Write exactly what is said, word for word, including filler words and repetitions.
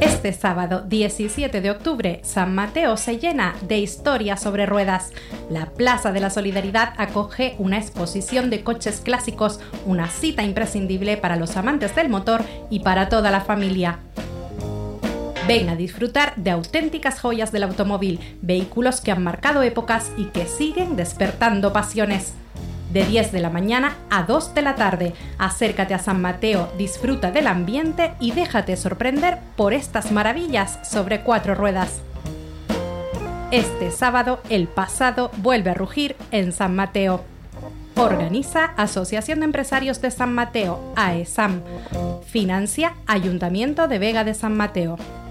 Este sábado diecisiete de octubre, San Mateo se llena de historias sobre ruedas. La Plaza de la Solidaridad acoge una exposición de coches clásicos, una cita imprescindible para los amantes del motor y para toda la familia. Ven a disfrutar de auténticas joyas del automóvil, vehículos que han marcado épocas y que siguen despertando pasiones. De diez de la mañana a dos de la tarde, acércate a San Mateo, disfruta del ambiente y déjate sorprender por estas maravillas sobre cuatro ruedas. Este sábado, el pasado vuelve a rugir en San Mateo. Organiza Asociación de Empresarios de San Mateo, A E S A M. Financia Ayuntamiento de Vega de San Mateo.